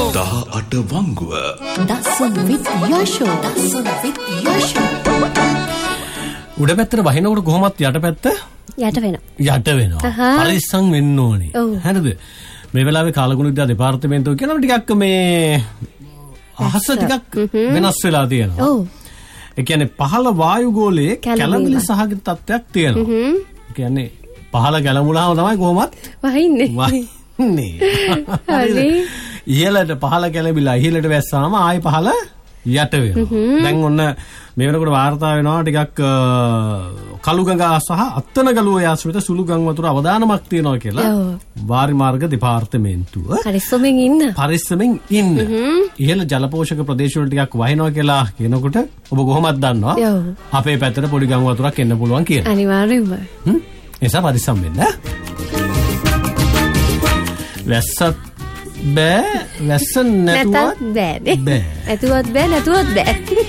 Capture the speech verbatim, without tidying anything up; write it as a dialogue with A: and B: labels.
A: දහ අට වංගුව.
B: දසුන් විත් යෂෝ. දසුන් විත් යෂෝ.
C: උඩ පැත්තට වහිනකොට කොහොමත් යට පැත්ත
B: යට වෙනවා.
C: යට වෙනවා. පරිස්සම් වෙන්න ඕනේ. හරිද? මේ වෙලාවේ කාලගුණ විද්‍යා දෙපාර්තමේන්තුව කියනවා ටිකක් මේ අහස ටිකක් වෙනස් වෙලා තියෙනවා. ඔව්. ඒ කියන්නේ පහළ වායු ගෝලයේ කැළඹිලි සහගත තත්ත්වයක් තියෙනවා. ඒ කියන්නේ පහළ ගැලමුලාම තමයි කොහොමත්
B: වහින්නේ.
C: වහින්නේ. හරි. ඉහළට පහළ ගැලවිලා ඉහළට වැස්සාම ආයි පහළ යට වෙනවා. දැන් ඔන්න මේ වෙනකොට වාර්තා වෙනවා ටිකක් කළු ගඟ සහ අත්තන ගලුව යාශ්‍රිත සුළු ගම් වතුර අවදානමක් තියෙනවා කියලා වාරි මාර්ග දෙපාර්තමේන්තුව
B: පරිස්සමෙන් ඉන්න.
C: පරිස්සමෙන් ඉන්න. ඉහළ ජල පෝෂක ප්‍රදේශ වල ටිකක් වහිනවා කියලා කියනකොට ඔබ කොහොමද දන්නවා? අපේ පැත්තට පොඩි ගම් වතුරක් එන්න පුළුවන් කියලා.
B: අනිවාර්යයෙන්ම.
C: හ්ම්. එසා පරිස්සම් වෙන්න. වැස්සත් බෑ වැස්ස නැතුවත්
B: බෑ. නැතුවත් බෑ නැතුවත් බෑ.